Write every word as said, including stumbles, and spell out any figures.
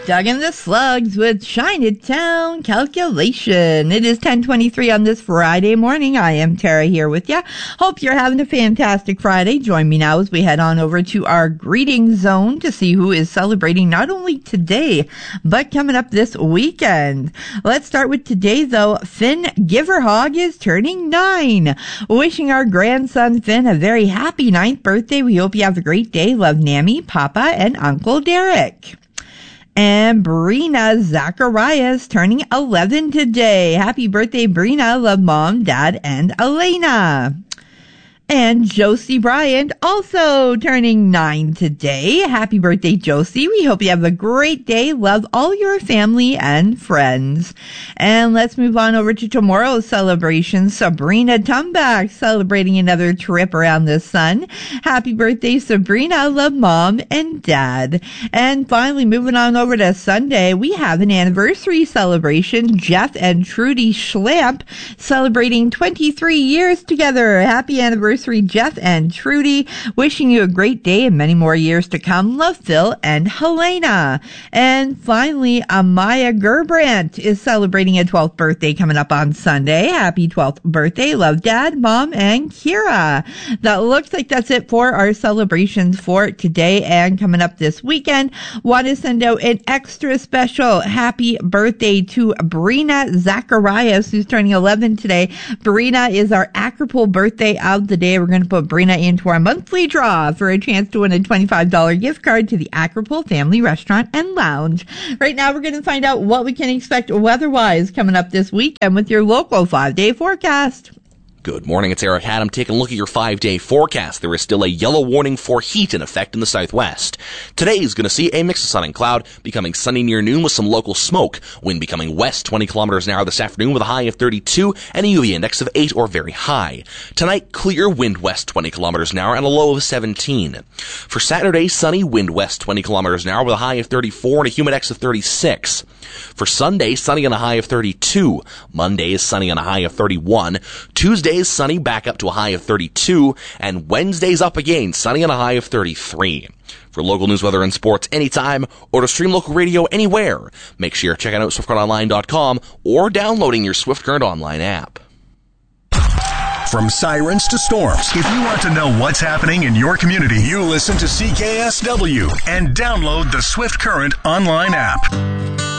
Doug and the Slugs with Chinatown Calculation. It is ten twenty-three on this Friday morning. I am Tara here with you. Hope you're having a fantastic Friday. Join me now as we head on over to our greeting zone to see who is celebrating not only today, but coming up this weekend. Let's start with today, though. Finn Giverhog is turning nine. Wishing our grandson Finn a very happy ninth birthday. We hope you have a great day. Love, Nammy, Papa, and Uncle Derek. And Brina Zacharias turning eleven today. Happy birthday, Brina. Love, Mom, Dad, and Elena. And Josie Bryant also turning nine today. Happy birthday, Josie. We hope you have a great day. Love all your family and friends. And let's move on over to tomorrow's celebration. Sabrina Tumbach celebrating another trip around the sun. Happy birthday, Sabrina. Love, Mom and Dad. And finally, moving on over to Sunday, we have an anniversary celebration. Jeff and Trudy Schlamp celebrating twenty-three years together. Happy anniversary, Jeff and Trudy. Wishing you a great day and many more years to come. Love, Phil and Helena. And finally, Amaya Gerbrandt is celebrating a twelfth birthday coming up on Sunday. Happy twelfth birthday. Love, Dad, Mom, and Kira. That looks like that's it for our celebrations for today and coming up this weekend. Want to send out an extra special happy birthday to Brina Zacharias, who's turning eleven today. Brina is our Acropole birthday of the day. We're going to put Brina into our monthly draw for a chance to win a twenty-five dollars gift card to the Acropole Family Restaurant and Lounge. Right now, we're going to find out what we can expect weather-wise coming up this weekend with your local five-day forecast. Good morning, it's Eric Haddam taking a look at your five-day forecast. There is still a yellow warning for heat in effect in the southwest. Today is going to see a mix of sun and cloud, becoming sunny near noon with some local smoke. Wind becoming west twenty kilometers an hour this afternoon with a high of thirty-two and a U V index of eight or very high. Tonight, clear, wind west twenty kilometers an hour and a low of seventeen. For Saturday, sunny, wind west twenty kilometers an hour with a high of thirty-four and a humid index of thirty-six. For Sunday, sunny and a high of thirty-two. Monday is sunny and a high of thirty-one. Tuesday is sunny, back up to a high of thirty-two. And Wednesday's up again, sunny and a high of thirty-three. For local news, weather, and sports anytime, or to stream local radio anywhere, make sure you're checking out swift current online dot com or downloading your Swift Current Online app. From sirens to storms, if you want to know what's happening in your community, you listen to C K S W and download the Swift Current Online app.